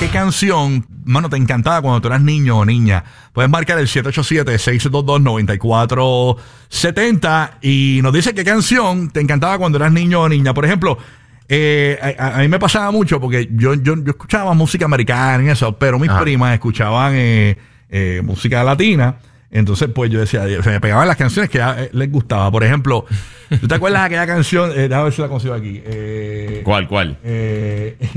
qué canción, mano, te encantaba cuando tú eras niño o niña. Puedes marcar el 787-622-9470 y nos dice qué canción te encantaba cuando eras niño o niña. Por ejemplo, a mí me pasaba mucho porque yo escuchaba música americana y eso, pero mis primas escuchaban música latina. Entonces, pues yo decía, se me pegaban las canciones que les gustaba. Por ejemplo, ¿tú te acuerdas de aquella canción? Déjame ver si la consigo aquí. ¿Cuál?